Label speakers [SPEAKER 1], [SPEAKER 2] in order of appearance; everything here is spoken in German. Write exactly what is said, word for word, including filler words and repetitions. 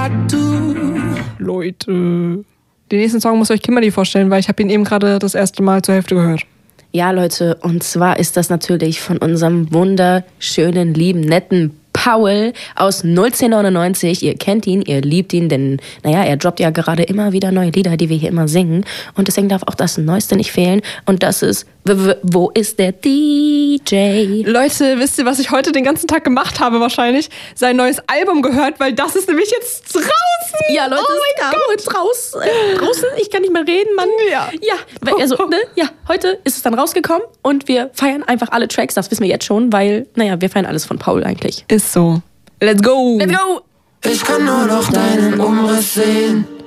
[SPEAKER 1] Leute. Den nächsten Song muss euch Kimberly vorstellen, weil ich habe ihn eben gerade das erste Mal zur Hälfte gehört.
[SPEAKER 2] Ja, Leute, und zwar ist das natürlich von unserem wunderschönen, lieben, netten Paul aus neunzehnhundertneunundneunzig. Ihr kennt ihn, ihr liebt ihn, denn naja, er droppt ja gerade immer wieder neue Lieder, die wir hier immer singen. Und deswegen darf auch das Neueste nicht fehlen. Und das ist Wo ist der D J?
[SPEAKER 1] Leute, wisst ihr, was ich heute den ganzen Tag gemacht habe wahrscheinlich? Sein neues Album gehört, weil das ist nämlich jetzt draußen.
[SPEAKER 2] Ja, Leute,
[SPEAKER 1] oh
[SPEAKER 2] es kam heute raus. Äh, draußen, ich kann nicht mehr reden, Mann.
[SPEAKER 1] Ja.
[SPEAKER 2] Ja, also, ne, ja, heute ist es dann rausgekommen und wir feiern einfach alle Tracks, das wissen wir jetzt schon, weil, naja, wir feiern alles von Paul eigentlich.
[SPEAKER 1] Ist so. Let's go.
[SPEAKER 2] Let's go.
[SPEAKER 3] Ich kann nur noch deinen Umriss sehen.